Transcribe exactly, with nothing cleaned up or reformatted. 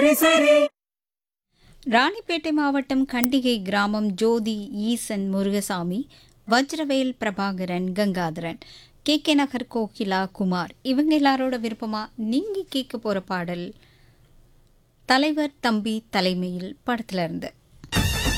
ராணிப்பேட்டை மாவட்டம் கண்டிகை கிராமம் ஜோதி ஈசன் Murugasamy, Vajravel Prabhakaran, Gangadharan, K K நகர் கோகிலா குமார் இவங்க எல்லாரோட விருப்பமா நீங்க கேட்க போற பாடல் தலைவர் தம்பி தலைமையில் படத்துல இருந்து.